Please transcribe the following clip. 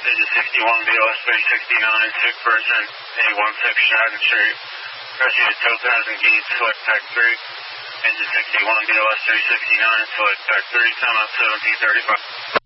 Engine 61 BLS 369, sick person, A16 Shadden Street. Rescue to Topaz and Geet, select Tech 3. Engine 61 BLS 369, select Tech 3, time out 1735.